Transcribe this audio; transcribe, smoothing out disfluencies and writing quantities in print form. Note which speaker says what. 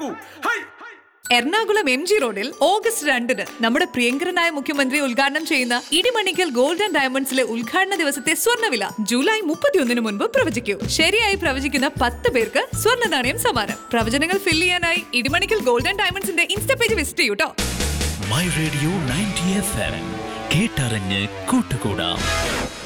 Speaker 1: കേൾക്കൂ. High
Speaker 2: Ernakulam MG റോഡിൽ August 2 നമ്മുടെ പ്രിയങ്കരനായ മുഖ്യമന്ത്രി ഉദ്ഘാടനം ചെയ്യുന്ന ഇടിമണിക്കൽ ഗോൾഡ് ആൻഡ് ഡയമണ്ട്സിലെ ഉദ്ഘാടന ദിവസത്തെ സ്വർണ്ണവില ജൂലൈ 31 മുൻപ് പ്രവചിക്കൂ. ശരിയായി പ്രവചിക്കുന്ന 10 പേർക്ക് സ്വർണ്ണ നാണയം സമ്മാനം. പ്രവചനങ്ങൾ ഫില്ല് ചെയ്യാനായി Idimannickal gold and ഡയമണ്ട്സിന്റെ insta page visit ചെയ്യൂട്ടോ.
Speaker 3: My radio 90 FM കേട്ടറിഞ്ഞ് കൂട്ടുകൂടാം.